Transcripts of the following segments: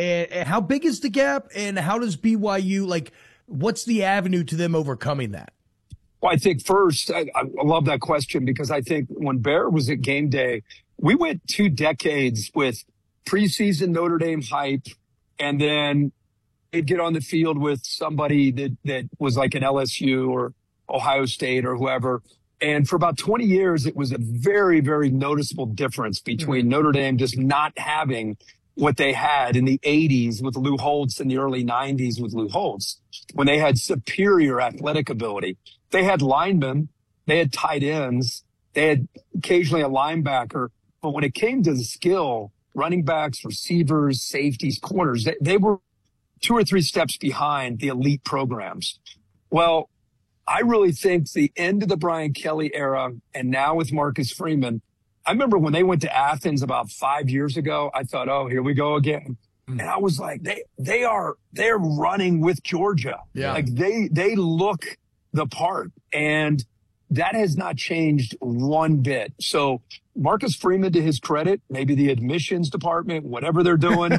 And how big is the gap, and how does BYU, like, what's the avenue to them overcoming that? Well, I think first, I love that question, because I think when Bear was at game day, we went 2 decades with preseason Notre Dame hype, and then they'd get on the field with somebody that was like an LSU or Ohio State or whoever. And for about 20 years, it was a very, very noticeable difference between Notre Dame just not having what they had in the 80s with Lou Holtz and the early 90s with Lou Holtz, when they had superior athletic ability. They had linemen, they had tight ends, they had occasionally a linebacker. But when it came to the skill, running backs, receivers, safeties, corners, they were 2 or 3 steps behind the elite programs. Well, I really think the end of the Brian Kelly era, and now with Marcus Freeman, I remember when they went to Athens about 5 years ago, I thought, oh, here we go again. And I was like, they're running with Georgia. Yeah. Like they look the part, and that has not changed one bit. So Marcus Freeman, to his credit, maybe the admissions department, whatever they're doing,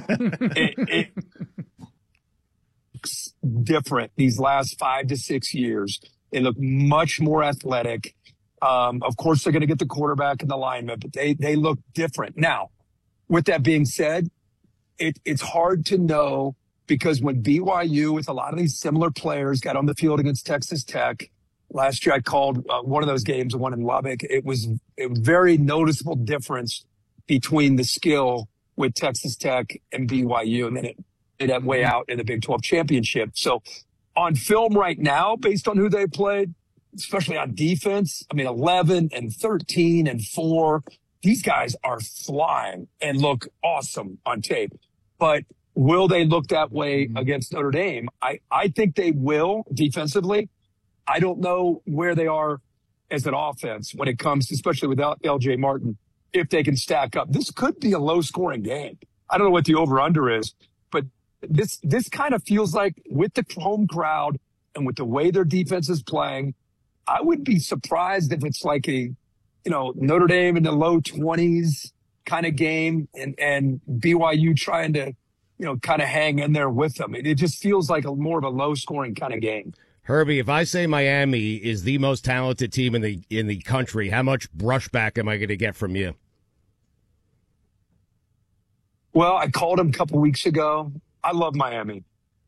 it's different these last 5 to 6 years. They look much more athletic. Of course, they're going to get the quarterback and the lineman, but they look different. Now, with that being said, it's hard to know, because when BYU, with a lot of these similar players, got on the field against Texas Tech last year, I called one of those games, the one in Lubbock. It was a very noticeable difference between the skill with Texas Tech and BYU, and then it made that way out in the Big 12 championship. So on film right now, based on who they played, especially on defense, I mean, 11 and 13 and 4, these guys are flying and look awesome on tape. But will they look that way against Notre Dame? I think they will defensively. I don't know where they are as an offense when it comes, especially without LJ Martin, if they can stack up. This could be a low-scoring game. I don't know what the over-under is, but this kind of feels like, with the home crowd and with the way their defense is playing, I would be surprised if it's like a, Notre Dame in the low 20s kind of game, and BYU trying to, kind of hang in there with them. It just feels like more of a low-scoring kind of game. Herbie, if I say Miami is the most talented team in the country, how much brushback am I going to get from you? Well, I called them a couple weeks ago. I love Miami.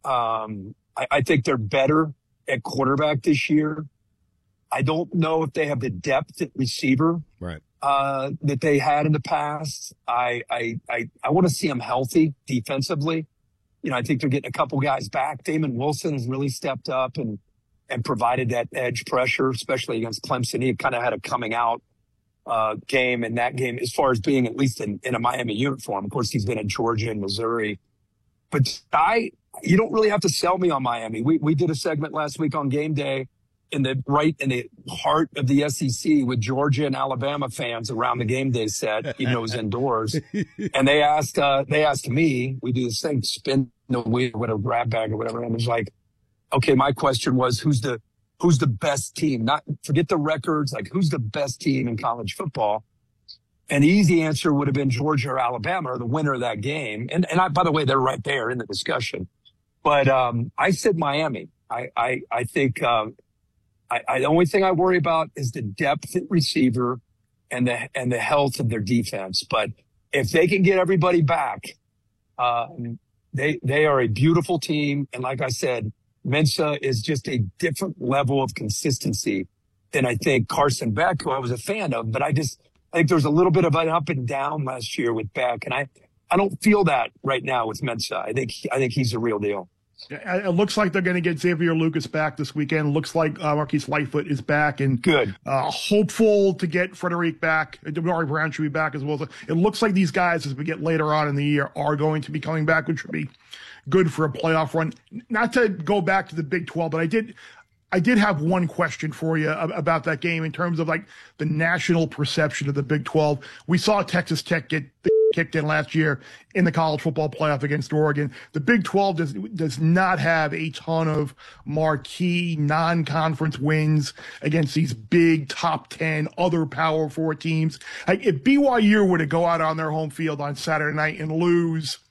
I think they're better at quarterback this year. I don't know if they have the depth at receiver, right, that they had in the past. I want to see them healthy defensively. I think they're getting a couple guys back. Damon Wilson has really stepped up and provided that edge pressure, especially against Clemson. He kind of had a coming out game in that game, as far as being at least in a Miami uniform. Of course, he's been in Georgia and Missouri. But you don't really have to sell me on Miami. We did a segment last week on Game Day in the heart of the SEC with Georgia and Alabama fans around the Game Day set, even though it was indoors. And they asked me, we do this thing, spin the wheel, whatever, grab bag or whatever. And it was like, okay, my question was, who's the best team? Not forget the records, like who's the best team in college football? And the easy answer would have been Georgia or Alabama, or the winner of that game. And by the way, they're right there in the discussion. But I said Miami. I think the only thing I worry about is the depth at receiver and the health of their defense. But if they can get everybody back, they are a beautiful team. And like I said, Mensa is just a different level of consistency than I think Carson Beck, who I was a fan of. But I think there was a little bit of an up and down last year with Beck, and I don't feel that right now with Mensa. I think he's the real deal. It looks like they're going to get Xavier Lucas back this weekend. It looks like Marquise Lightfoot is back, and good. Hopeful to get Frederic back. Damari Brown should be back as well. So it looks like these guys, as we get later on in the year, are going to be coming back, which would be good for a playoff run. Not to go back to the Big 12, but I did have one question for you about that game in terms of like the national perception of the Big 12. We saw Texas Tech get kicked in last year in the college football playoff against Oregon. The Big 12 does not have a ton of marquee non-conference wins against these big top 10 other Power 4 teams. Like if BYU were to go out on their home field on Saturday night and lose